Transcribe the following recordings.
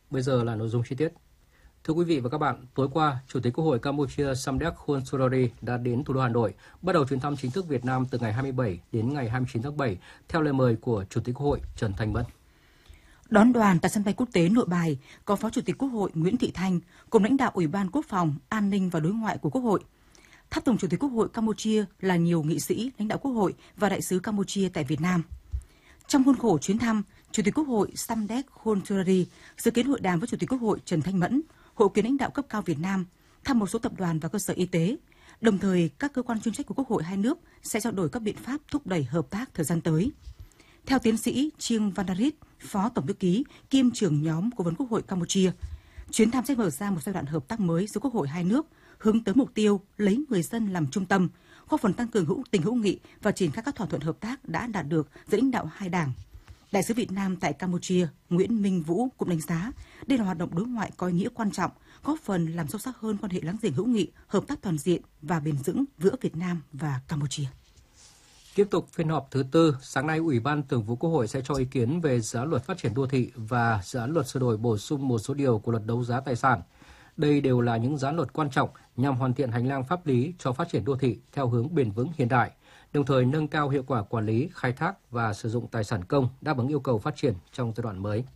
Bây giờ là nội dung chi tiết. Thưa quý vị và các bạn, tối qua, Chủ tịch Quốc hội Campuchia Samdech Hun Surori đã đến thủ đô Hà Nội, bắt đầu chuyến thăm chính thức Việt Nam từ ngày 27 đến ngày 29 tháng 7, theo lời mời của Chủ tịch Quốc hội Trần Thanh Mẫn. Đón đoàn tại sân bay quốc tế Nội Bài có Phó Chủ tịch Quốc hội Nguyễn Thị Thanh cùng lãnh đạo Ủy ban Quốc phòng, An ninh và Đối ngoại của Quốc hội. Tháp tùng Chủ tịch Quốc hội Campuchia là nhiều nghị sĩ, lãnh đạo Quốc hội và đại sứ Campuchia tại Việt Nam. Trong khuôn khổ chuyến thăm, Chủ tịch Quốc hội Samdech Hun Surori dự kiến hội đàm với Chủ tịch Quốc hội Trần Thanh Mẫn, hội kiến lãnh đạo cấp cao Việt Nam, thăm một số tập đoàn và cơ sở y tế. Đồng thời, các cơ quan chuyên trách của Quốc hội hai nước sẽ trao đổi các biện pháp thúc đẩy hợp tác thời gian tới. Theo tiến sĩ Chiang Vandarit, Phó Tổng thư ký kiêm trưởng nhóm Cố vấn Quốc hội Campuchia, chuyến thăm sẽ mở ra một giai đoạn hợp tác mới giữa Quốc hội hai nước, hướng tới mục tiêu lấy người dân làm trung tâm, góp phần tăng cường tình hữu nghị và triển khai các thỏa thuận hợp tác đã đạt được giữa lãnh đạo hai đảng. Đại sứ Việt Nam tại Campuchia Nguyễn Minh Vũ cũng đánh giá đây là hoạt động đối ngoại có ý nghĩa quan trọng, góp phần làm sâu sắc hơn quan hệ láng giềng hữu nghị, hợp tác toàn diện và bền vững giữa Việt Nam và Campuchia. Tiếp tục phiên họp thứ tư, sáng nay Ủy ban Thường vụ Quốc hội sẽ cho ý kiến về dự án luật phát triển đô thị và dự án luật sửa đổi bổ sung một số điều của luật đấu giá tài sản. Đây đều là những dự án luật quan trọng nhằm hoàn thiện hành lang pháp lý cho phát triển đô thị theo hướng bền vững hiện đại, đồng thời nâng cao hiệu quả quản lý, khai thác và sử dụng tài sản công đáp ứng yêu cầu phát triển trong giai đoạn mới.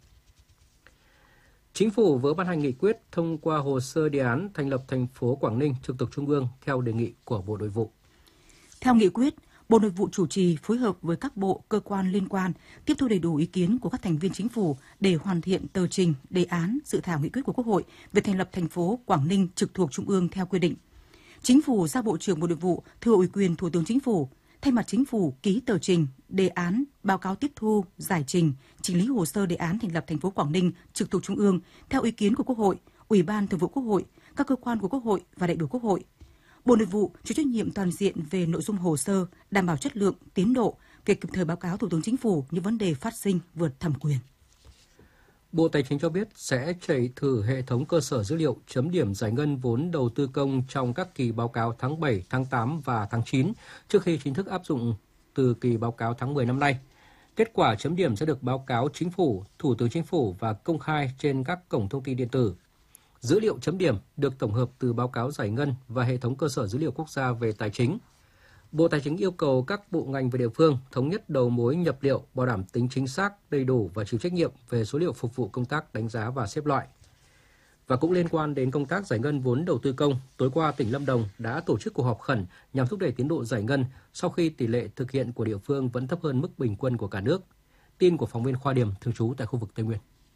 Chính phủ vừa ban hành nghị quyết thông qua hồ sơ đề án thành lập thành phố Quảng Ninh trực thuộc Trung ương theo đề nghị của Bộ Nội vụ. Theo nghị quyết, Bộ Nội vụ chủ trì phối hợp với các bộ, cơ quan liên quan tiếp thu đầy đủ ý kiến của các thành viên chính phủ để hoàn thiện tờ trình, đề án, dự thảo nghị quyết của Quốc hội về thành lập thành phố Quảng Ninh trực thuộc Trung ương theo quy định. Chính phủ giao Bộ trưởng Bộ Nội vụ thừa ủy quyền Thủ tướng Chính phủ, thay mặt Chính phủ ký tờ trình, đề án, báo cáo tiếp thu, giải trình, chỉnh lý hồ sơ đề án thành lập thành phố Quảng Ninh trực thuộc Trung ương theo ý kiến của Quốc hội, Ủy ban Thường vụ Quốc hội, các cơ quan của Quốc hội và đại biểu Quốc hội. Bộ Nội vụ chịu trách nhiệm toàn diện về nội dung hồ sơ, đảm bảo chất lượng, tiến độ, việc kịp thời báo cáo Thủ tướng Chính phủ những vấn đề phát sinh vượt thẩm quyền. Bộ Tài chính cho biết sẽ chạy thử hệ thống cơ sở dữ liệu chấm điểm giải ngân vốn đầu tư công trong các kỳ báo cáo tháng 7, tháng 8 và tháng 9 trước khi chính thức áp dụng từ kỳ báo cáo tháng 10 năm nay. Kết quả chấm điểm sẽ được báo cáo Chính phủ, Thủ tướng Chính phủ và công khai trên các cổng thông tin điện tử. Dữ liệu chấm điểm được tổng hợp từ báo cáo giải ngân và hệ thống cơ sở dữ liệu quốc gia về tài chính. Bộ Tài chính yêu cầu các bộ ngành và địa phương thống nhất đầu mối nhập liệu, bảo đảm tính chính xác, đầy đủ và chịu trách nhiệm về số liệu phục vụ công tác đánh giá và xếp loại. Và cũng liên quan đến công tác giải ngân vốn đầu tư công, tối qua tỉnh Lâm Đồng đã tổ chức cuộc họp khẩn nhằm thúc đẩy tiến độ giải ngân sau khi tỷ lệ thực hiện của địa phương vẫn thấp hơn mức bình quân của cả nước. Tin của phóng viên Khoa Điểm thường trú tại khu vực Tây Nguyên.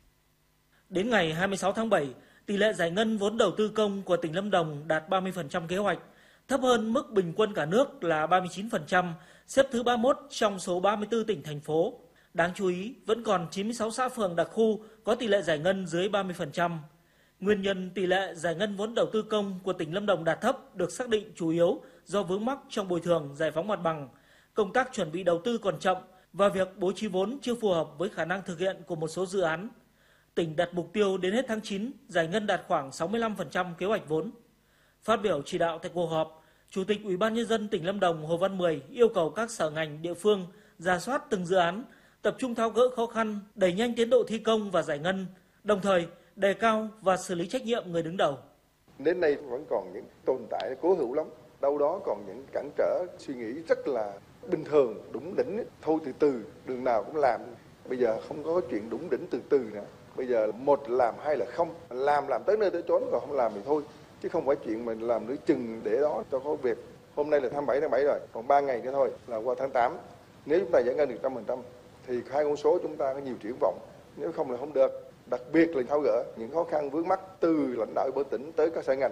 Đến ngày 26 tháng 7, tỷ lệ giải ngân vốn đầu tư công của tỉnh Lâm Đồng đạt 30% kế hoạch, thấp hơn mức bình quân cả nước là 39%, xếp thứ 31 trong số 34 tỉnh, thành phố. Đáng chú ý, vẫn còn 96 xã phường đặc khu có tỷ lệ giải ngân dưới 30%. Nguyên nhân tỷ lệ giải ngân vốn đầu tư công của tỉnh Lâm Đồng đạt thấp được xác định chủ yếu do vướng mắc trong bồi thường, giải phóng mặt bằng, công tác chuẩn bị đầu tư còn chậm và việc bố trí vốn chưa phù hợp với khả năng thực hiện của một số dự án. Tỉnh đặt mục tiêu đến hết tháng 9, giải ngân đạt khoảng 65% kế hoạch vốn. Phát biểu chỉ đạo tại cuộc họp, Chủ tịch Ủy ban Nhân dân tỉnh Lâm Đồng Hồ Văn Mười yêu cầu các sở ngành địa phương rà soát từng dự án, tập trung tháo gỡ khó khăn, đẩy nhanh tiến độ thi công và giải ngân, đồng thời đề cao và xử lý trách nhiệm người đứng đầu. Đến nay vẫn còn những tồn tại cố hữu lắm, đâu đó còn những cản trở suy nghĩ rất là bình thường, đúng đỉnh, thôi từ từ, đường nào cũng làm. Bây giờ không có chuyện đúng đỉnh từ từ nữa. Bây giờ một làm hai là không, làm tới nơi tới chốn, còn không làm thì thôi. Chứ không phải chuyện mình làm nửa chừng để đó cho có việc. Hôm nay là tháng 7 rồi, còn 3 ngày nữa thôi là qua tháng 8. Nếu chúng ta giải ngân được 100% thì hai con số chúng ta có nhiều triển vọng, nếu không là không được. Đặc biệt là tháo gỡ những khó khăn vướng mắc từ lãnh đạo của tỉnh tới các sở ngành.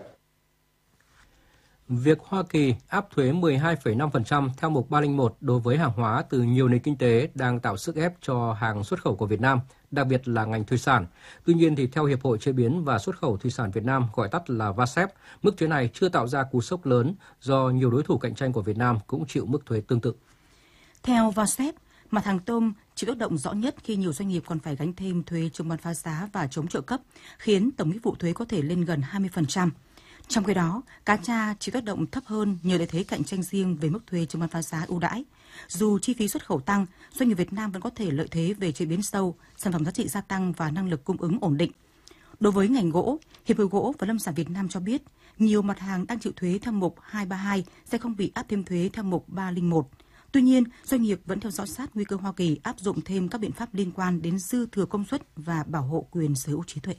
Việc Hoa Kỳ áp thuế 12,5% theo mục 301 đối với hàng hóa từ nhiều nền kinh tế đang tạo sức ép cho hàng xuất khẩu của Việt Nam, đặc biệt là ngành thủy sản. Tuy nhiên, thì theo Hiệp hội Chế biến và Xuất khẩu Thủy sản Việt Nam, gọi tắt là VASEP, mức thuế này chưa tạo ra cú sốc lớn do nhiều đối thủ cạnh tranh của Việt Nam cũng chịu mức thuế tương tự. Theo VASEP, mặt hàng tôm chịu tác động rõ nhất khi nhiều doanh nghiệp còn phải gánh thêm thuế chống bán phá giá và chống trợ cấp, khiến tổng nghĩa vụ thuế có thể lên gần 20%. Trong khi đó, cá tra chịu tác động thấp hơn nhờ lợi thế cạnh tranh riêng về mức thuế chống bán phá giá ưu đãi. Dù chi phí xuất khẩu tăng, doanh nghiệp Việt Nam vẫn có thể lợi thế về chế biến sâu, sản phẩm giá trị gia tăng và năng lực cung ứng ổn định. Đối với ngành gỗ, Hiệp hội Gỗ và Lâm sản Việt Nam cho biết, nhiều mặt hàng đang chịu thuế theo mục 232 sẽ không bị áp thêm thuế theo mục 301. Tuy nhiên, doanh nghiệp vẫn theo dõi sát nguy cơ Hoa Kỳ áp dụng thêm các biện pháp liên quan đến dư thừa công suất và bảo hộ quyền sở hữu trí tuệ.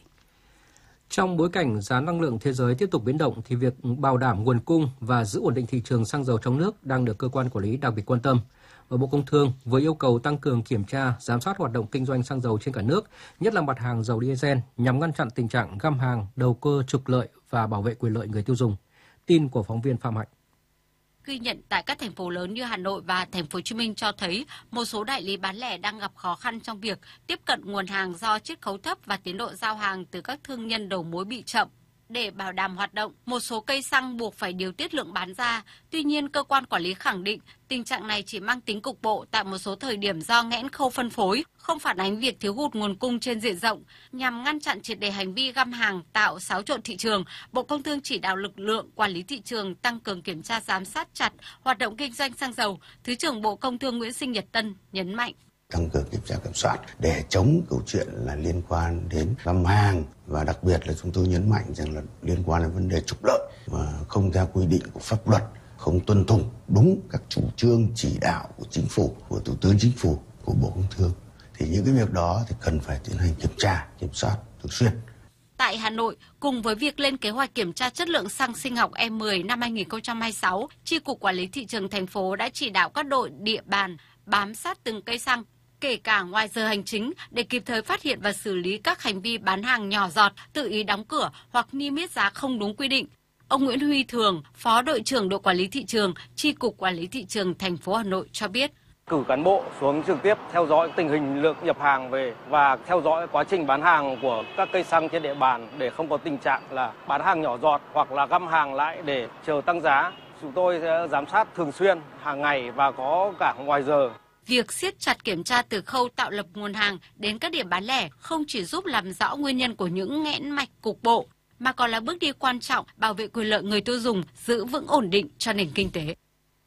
Trong bối cảnh giá năng lượng thế giới tiếp tục biến động thì việc bảo đảm nguồn cung và giữ ổn định thị trường xăng dầu trong nước đang được cơ quan quản lý đặc biệt quan tâm. Và Bộ Công Thương với yêu cầu tăng cường kiểm tra, giám sát hoạt động kinh doanh xăng dầu trên cả nước, nhất là mặt hàng dầu diesel nhằm ngăn chặn tình trạng găm hàng, đầu cơ trục lợi và bảo vệ quyền lợi người tiêu dùng. Tin của phóng viên Phạm Hạnh. Ghi nhận tại các thành phố lớn như Hà Nội và Thành phố Hồ Chí Minh cho thấy một số đại lý bán lẻ đang gặp khó khăn trong việc tiếp cận nguồn hàng do chiết khấu thấp và tiến độ giao hàng từ các thương nhân đầu mối bị chậm. Để bảo đảm hoạt động, một số cây xăng buộc phải điều tiết lượng bán ra. Tuy nhiên, cơ quan quản lý khẳng định tình trạng này chỉ mang tính cục bộ tại một số thời điểm do nghẽn khâu phân phối, không phản ánh việc thiếu hụt nguồn cung trên diện rộng. Nhằm ngăn chặn triệt để hành vi găm hàng tạo xáo trộn thị trường, Bộ Công Thương chỉ đạo lực lượng quản lý thị trường tăng cường kiểm tra giám sát chặt hoạt động kinh doanh xăng dầu. Thứ trưởng Bộ Công Thương Nguyễn Sinh Nhật Tân nhấn mạnh. Tăng cường kiểm tra kiểm soát để chống câu chuyện là liên quan đến găm hàng, và đặc biệt là chúng tôi nhấn mạnh rằng là liên quan đến vấn đề trục lợi và không theo quy định của pháp luật, không tuân thủ đúng các chủ trương chỉ đạo của chính phủ, của Thủ tướng Chính phủ, của Bộ Công Thương. Thì những cái việc đó thì cần phải tiến hành kiểm tra, kiểm soát thường xuyên. Tại Hà Nội, cùng với việc lên kế hoạch kiểm tra chất lượng xăng sinh học E10 năm 2026, Chi cục Quản lý thị trường thành phố đã chỉ đạo các đội địa bàn bám sát từng cây xăng, kể cả ngoài giờ hành chính, để kịp thời phát hiện và xử lý các hành vi bán hàng nhỏ giọt, tự ý đóng cửa hoặc niêm yết giá không đúng quy định. Ông Nguyễn Huy Thường, Phó đội trưởng đội quản lý thị trường, Chi cục Quản lý thị trường thành phố Hà Nội cho biết. Cử cán bộ xuống trực tiếp theo dõi tình hình lượng nhập hàng về và theo dõi quá trình bán hàng của các cây xăng trên địa bàn để không có tình trạng là bán hàng nhỏ giọt hoặc là găm hàng lại để chờ tăng giá. Chúng tôi sẽ giám sát thường xuyên, hàng ngày và có cả ngoài giờ. Việc siết chặt kiểm tra từ khâu tạo lập nguồn hàng đến các điểm bán lẻ không chỉ giúp làm rõ nguyên nhân của những nghẽn mạch cục bộ, mà còn là bước đi quan trọng bảo vệ quyền lợi người tiêu dùng, giữ vững ổn định cho nền kinh tế.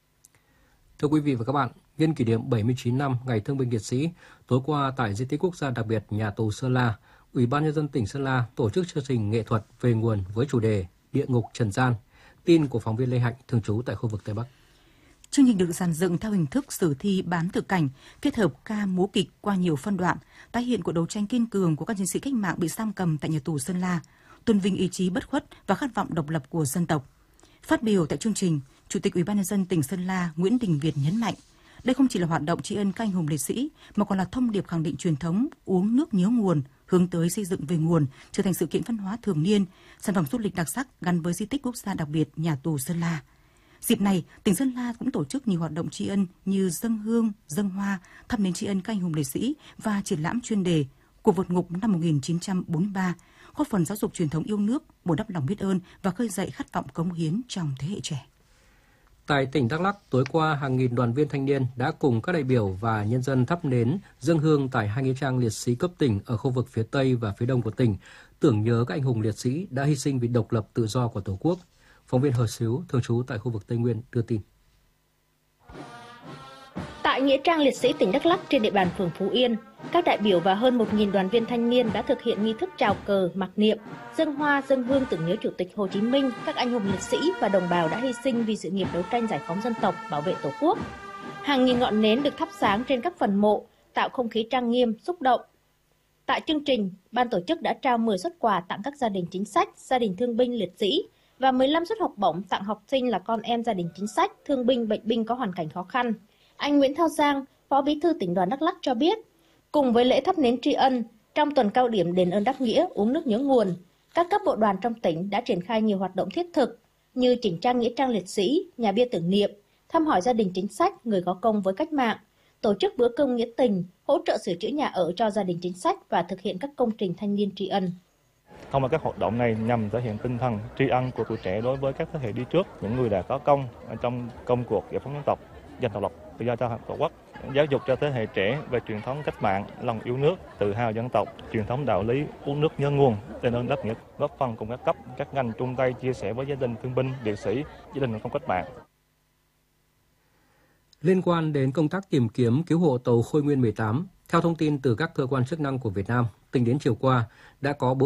Thưa quý vị và các bạn, nhân kỷ niệm 79 năm Ngày Thương binh Liệt sĩ, tối qua tại Di tích Quốc gia đặc biệt Nhà tù Sơn La, Ủy ban Nhân dân tỉnh Sơn La tổ chức chương trình nghệ thuật về nguồn với chủ đề Địa ngục trần gian. Tin của phóng viên Lê Hạnh, thường trú tại khu vực Tây Bắc. Chương trình được dàn dựng theo hình thức sử thi bán thực cảnh, kết hợp ca múa kịch qua nhiều phân đoạn, tái hiện cuộc đấu tranh kiên cường của các chiến sĩ cách mạng bị giam cầm tại nhà tù Sơn La, tôn vinh ý chí bất khuất và khát vọng độc lập của dân tộc. Phát biểu tại chương trình, Chủ tịch Ủy ban Nhân dân tỉnh Sơn La Nguyễn Đình Việt nhấn mạnh, đây không chỉ là hoạt động tri ân các anh hùng liệt sĩ, mà còn là thông điệp khẳng định truyền thống uống nước nhớ nguồn, hướng tới xây dựng về nguồn, trở thành sự kiện văn hóa thường niên, sản phẩm du lịch đặc sắc gắn với di tích quốc gia đặc biệt Nhà tù Sơn La. Dịp này, tỉnh Sơn La cũng tổ chức nhiều hoạt động tri ân như dâng hương, dâng hoa, thắp nến tri ân các anh hùng liệt sĩ và triển lãm chuyên đề Cuộc vượt ngục năm 1943, góp phần giáo dục truyền thống yêu nước, bồi đắp lòng biết ơn và khơi dậy khát vọng cống hiến trong thế hệ trẻ. Tại tỉnh Đắk Lắk, tối qua, hàng nghìn đoàn viên thanh niên đã cùng các đại biểu và nhân dân thắp nến, dâng hương tại hai nghĩa trang liệt sĩ cấp tỉnh ở khu vực phía Tây và phía Đông của tỉnh, tưởng nhớ các anh hùng liệt sĩ đã hy sinh vì độc lập tự do của Tổ quốc. Phóng viên Hờ Xíu, thường trú tại khu vực Tây Nguyên, đưa tin. Tại nghĩa trang liệt sĩ tỉnh Đắk Lắk trên địa bàn phường Phú Yên, các đại biểu và hơn 1.000 đoàn viên thanh niên đã thực hiện nghi thức chào cờ, mặc niệm, dâng hoa, dâng hương tưởng nhớ Chủ tịch Hồ Chí Minh, các anh hùng liệt sĩ và đồng bào đã hy sinh vì sự nghiệp đấu tranh giải phóng dân tộc, bảo vệ Tổ quốc. Hàng nghìn ngọn nến được thắp sáng trên các phần mộ, tạo không khí trang nghiêm, xúc động. Tại chương trình, ban tổ chức đã trao 10 suất quà tặng các gia đình chính sách, gia đình thương binh liệt sĩ và 15 suất học bổng tặng học sinh là con em gia đình chính sách, thương binh, bệnh binh có hoàn cảnh khó khăn. Anh Nguyễn Thao Giang, Phó Bí thư Tỉnh đoàn Đắk Lắk cho biết, cùng với lễ thắp nến tri ân, trong tuần cao điểm đền ơn đáp nghĩa, uống nước nhớ nguồn, các cấp bộ đoàn trong tỉnh đã triển khai nhiều hoạt động thiết thực như chỉnh trang nghĩa trang liệt sĩ, nhà bia tưởng niệm, thăm hỏi gia đình chính sách, người có công với cách mạng, tổ chức bữa cơm nghĩa tình, hỗ trợ sửa chữa nhà ở cho gia đình chính sách và thực hiện các công trình thanh niên tri ân. Thông qua các hoạt động này nhằm thể hiện tinh thần tri ân của tuổi trẻ đối với các thế hệ đi trước, những người đã có công trong công cuộc giải phóng dân tộc, giành độc lập tự do cho Tổ quốc, giáo dục cho thế hệ trẻ về truyền thống cách mạng, lòng yêu nước, tự hào dân tộc, truyền thống đạo lý uống nước nhớ nguồn, đền ơn đáp nghĩa, góp phần cùng các cấp, các ngành chung tay chia sẻ với gia đình thương binh, liệt sĩ, gia đình công cách mạng. Liên quan đến công tác tìm kiếm cứu hộ tàu Khôi Nguyên 18, theo thông tin từ các cơ quan chức năng của Việt Nam, tính đến chiều qua đã có